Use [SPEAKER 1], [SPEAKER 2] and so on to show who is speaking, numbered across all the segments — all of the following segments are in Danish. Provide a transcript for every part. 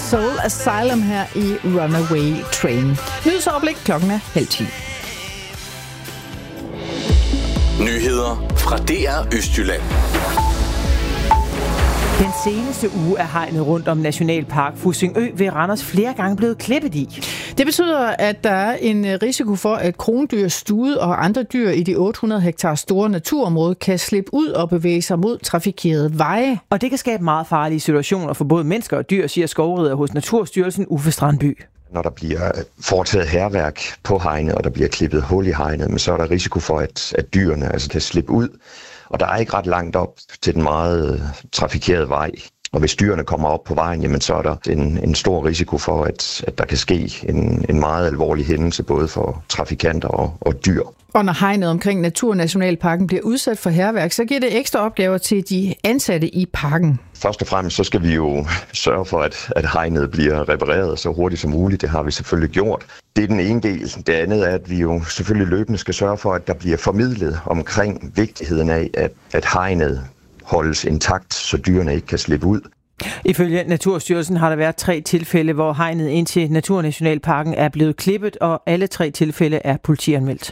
[SPEAKER 1] Soul Asylum her i Runaway Train. Nyhedsoverblik, klokken er 9:30.
[SPEAKER 2] Nyheder fra DR Østjylland.
[SPEAKER 3] Den seneste uge er hegnet rundt om Nationalpark Fussingø ved Randers flere gange blevet klippet i.
[SPEAKER 1] Det betyder, at der er en risiko for, at krondyr, stude og andre dyr i de 800 hektar store naturområde kan slippe ud og bevæge sig mod trafikerede veje.
[SPEAKER 3] Og det kan skabe meget farlige situationer for både mennesker og dyr, siger skovrider hos Naturstyrelsen Uffe Strandby.
[SPEAKER 4] Når der bliver foretaget hærværk på hegnet, og der bliver klippet hul i hegnet, men så er der risiko for, at dyrene kan slippe ud. Og der er ikke ret langt op til den meget trafikerede vej. Og hvis dyrene kommer op på vejen, jamen, så er der en stor risiko for, at der kan ske en meget alvorlig hændelse, både for trafikanter og dyr.
[SPEAKER 1] Og når hegnet omkring Naturnationalparken bliver udsat for hærværk, så giver det ekstra opgaver til de ansatte i parken.
[SPEAKER 4] Først og fremmest så skal vi jo sørge for, at hegnet bliver repareret så hurtigt som muligt. Det har vi selvfølgelig gjort. Det er den ene del. Det andet er, at vi jo selvfølgelig løbende skal sørge for, at der bliver formidlet omkring vigtigheden af, at hegnet holdes intakt, så dyrene ikke kan slippe ud.
[SPEAKER 3] Ifølge Naturstyrelsen har der været 3 tilfælde, hvor hegnet ind til Naturnationalparken er blevet klippet, og alle 3 tilfælde er politianmeldt.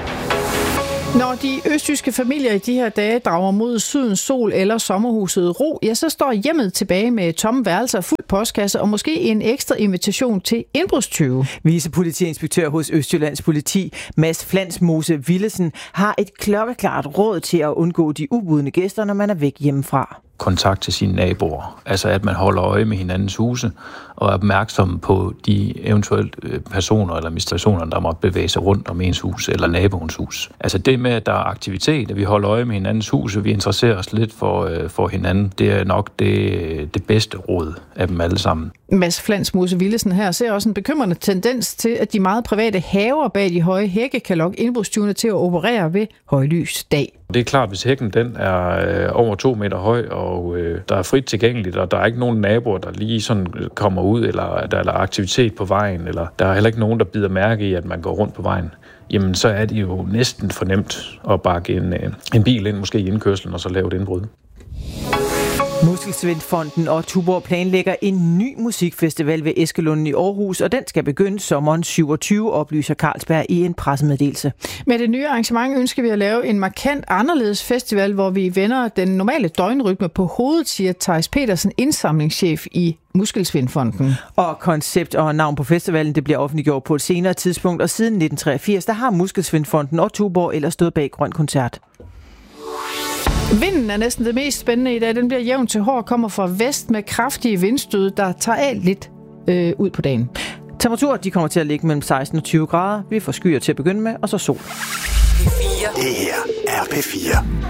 [SPEAKER 1] Når de østjyske familier i de her dage drager mod sydens sol eller sommerhuset ro, ja, så står hjemmet tilbage med tomme værelser, fuld postkasse og måske en ekstra invitation til indbrudstyve.
[SPEAKER 3] Vicepolitiinspektør hos Østjyllands Politi, Mads Flansmose Willesen, har et klokkeklart råd til at undgå de ubudne gæster, når man er væk hjemmefra.
[SPEAKER 5] Kontakt til sine naboer. Altså at man holder øje med hinandens huse og er opmærksom på de eventuelt personer eller administrationer, der måtte bevæge sig rundt om ens hus eller naboens hus. Altså det med, at der er aktivitet, at vi holder øje med hinandens hus, og vi interesserer os lidt for hinanden, det er nok det bedste råd af dem alle sammen.
[SPEAKER 1] Mads Flansmose Willesen her ser også en bekymrende tendens til, at de meget private haver bag de høje hække kan lokke indbrudstyvene til at operere ved højlys dag.
[SPEAKER 5] Det er klart, hvis hækken den er over 2 meter høj, og der er frit tilgængeligt, og der er ikke nogen naboer, der lige sådan kommer ud, eller der er aktivitet på vejen, eller der er heller ikke nogen, der bider mærke i, at man går rundt på vejen, jamen så er det jo næsten for nemt at bakke en bil ind, måske i indkørslen, og så lave et indbrud.
[SPEAKER 3] Muskelsvindfonden og Tuborg planlægger en ny musikfestival ved Eskelunden i Aarhus, og den skal begynde sommeren 27, oplyser Carlsberg i en pressemeddelelse.
[SPEAKER 1] Med det nye arrangement ønsker vi at lave en markant anderledes festival, hvor vi vender den normale døgnrytme på hovedet, siger Theis Petersen, indsamlingschef i Muskelsvindfonden.
[SPEAKER 3] Og koncept og navn på festivalen, det bliver offentliggjort på et senere tidspunkt, og siden 1983, der har Muskelsvindfonden og Tuborg ellers stået bag Grøn Koncert.
[SPEAKER 1] Vinden er næsten det mest spændende i dag. Den bliver jævn til hård, kommer fra vest med kraftige vindstød, der tager af lidt ud på dagen.
[SPEAKER 3] Temperaturer, de kommer til at ligge mellem 16 og 20 grader. Vi får skyer til at begynde med, og så sol.
[SPEAKER 2] Det her er P4.